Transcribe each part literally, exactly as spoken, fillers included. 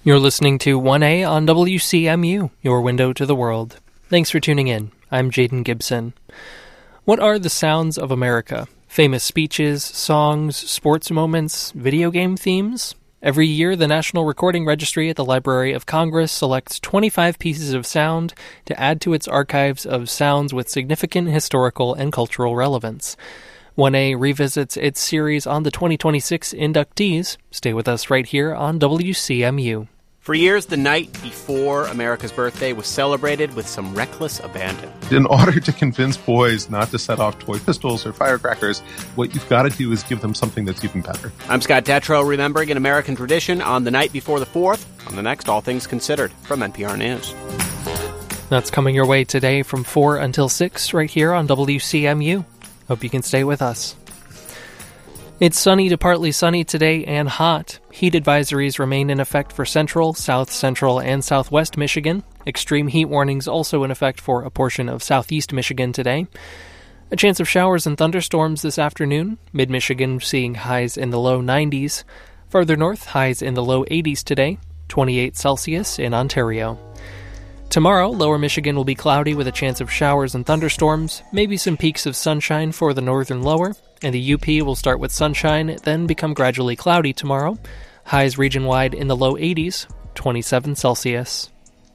You're listening to one A on W C M U, your window to the world. Thanks for tuning in. I'm Jaden Gibson. What are the sounds of America? Famous speeches, songs, sports moments, video game themes? Every year, the National Recording Registry at the Library of Congress selects twenty-five pieces of sound to add to its archives of sounds with significant historical and cultural relevance. one A revisits its series on the twenty twenty-six inductees. Stay with us right here on W C M U. For years, the night before America's birthday was celebrated with some reckless abandon. In order to convince boys not to set off toy pistols or firecrackers, what you've got to do is give them something that's even better. I'm Scott Detrow, remembering an American tradition on the night before the fourth, on the next All Things Considered from N P R News. That's coming your way today from four until six right here on W C M U. Hope you can stay with us. It's sunny to partly sunny today and hot. Heat advisories remain in effect for central, south central, and southwest Michigan. Extreme heat warnings also in effect for a portion of southeast Michigan today. A chance of showers and thunderstorms this afternoon. Mid-Michigan seeing highs in the low nineties. Farther north, highs in the low eighties today. twenty-eight Celsius in Ontario. Tomorrow, lower Michigan will be cloudy with a chance of showers and thunderstorms, maybe some peaks of sunshine for the northern lower, and the U P will start with sunshine, then become gradually cloudy tomorrow. Highs region-wide in the low eighties, twenty-seven Celsius.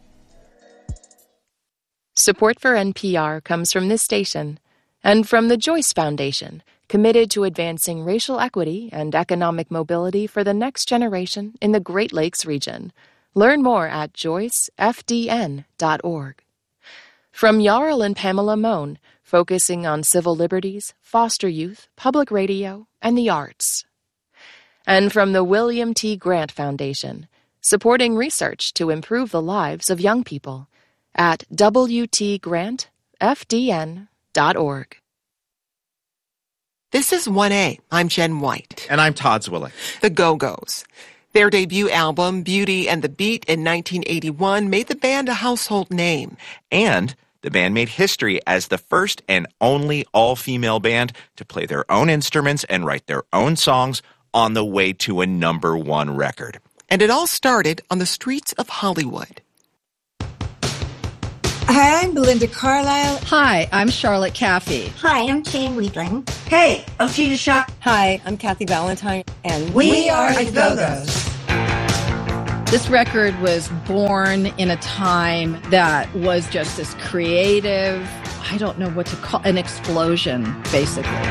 Support for N P R comes from this station and from the Joyce Foundation, committed to advancing racial equity and economic mobility for the next generation in the Great Lakes region. Learn more at joyce f d n dot org. From Jarl and Pamela Mohn, focusing on civil liberties, foster youth, public radio, and the arts. And from the William T. Grant Foundation, supporting research to improve the lives of young people at w t grant f d n dot org. This is one A. I'm Jen White. And I'm Todd Zwilling. The Go-Go's. Their debut album, Beauty and the Beat, in nineteen eighty-one, made the band a household name. And the band made history as the first and only all-female band to play their own instruments and write their own songs on the way to a number one record. And it all started on the streets of Hollywood. Hi, I'm Belinda Carlisle. Hi, I'm Charlotte Caffey. Hi, I'm Jane Weedling. Hey, I'm Tina Shock. Hi, I'm Kathy Valentine. And we, we are the Go-Go's. This record was born in a time that was just this creative, I don't know what to call, an explosion, basically.